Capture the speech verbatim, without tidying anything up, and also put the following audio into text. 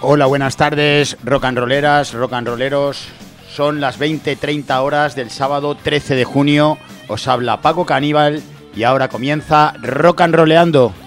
Hola, buenas tardes, rock and rolleras, rock and rolleros. Son las veinte treinta horas del sábado trece de junio. Os habla Paco Caníbal y ahora comienza Rock and Rolleando.